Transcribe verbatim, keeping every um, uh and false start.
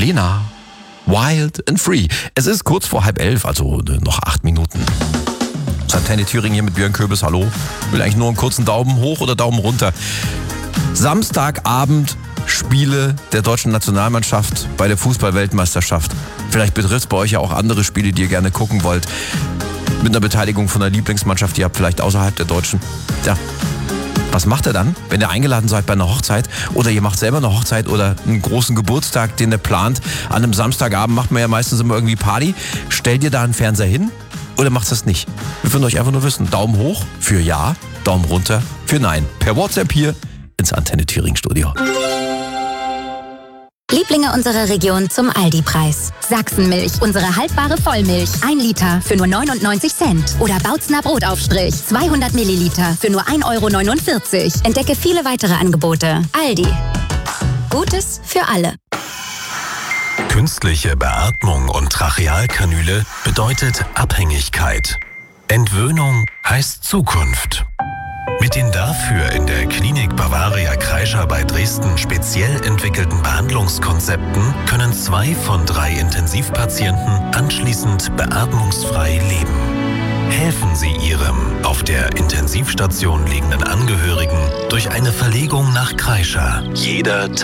Lena. Wild and Free. Es ist kurz vor halb elf, also noch acht Minuten. Antenne Thüringen hier mit Björn Köbis, hallo. Will eigentlich nur einen kurzen Daumen hoch oder Daumen runter. Samstagabend Spiele der deutschen Nationalmannschaft bei der Fußball-Weltmeisterschaft. Vielleicht betrifft es bei euch ja auch andere Spiele, die ihr gerne gucken wollt. Mit einer Beteiligung von der Lieblingsmannschaft, die ihr habt vielleicht außerhalb der Deutschen. Ja. Was macht ihr dann, wenn ihr eingeladen seid bei einer Hochzeit oder ihr macht selber eine Hochzeit oder einen großen Geburtstag, den ihr plant? An einem Samstagabend macht man ja meistens immer irgendwie Party. Stellt ihr da einen Fernseher hin oder macht das nicht? Wir würden euch einfach nur wissen. Daumen hoch für Ja, Daumen runter für Nein. Per WhatsApp hier ins Antenne Thüringen Studio. Lieblinge unserer Region zum Aldi-Preis. Sachsenmilch, unsere haltbare Vollmilch. Ein Liter für nur neunundneunzig Cent. Oder Bautzner Brotaufstrich, zweihundert Milliliter für nur ein Euro neunundvierzig. Entdecke viele weitere Angebote. Aldi. Gutes für alle. Künstliche Beatmung und Trachealkanüle bedeutet Abhängigkeit. Entwöhnung heißt Zukunft. Mit den dafür in der Klinik Bavaria Kreischer bei Dresden speziell entwickelten Behandlungskonzepten können zwei von drei Intensivpatienten anschließend beatmungsfrei leben. Helfen Sie Ihrem auf der Intensivstation liegenden Angehörigen durch eine Verlegung nach Kreischer. Jeder